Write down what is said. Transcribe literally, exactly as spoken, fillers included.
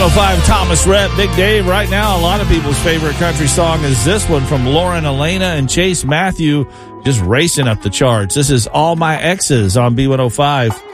oh five Thomas Rhett, Big Dave. Right now, a lot of people's favorite country song is this one from Lauren Elena and Chase Matthew, just racing up the charts. This is All My Exes on B one oh five.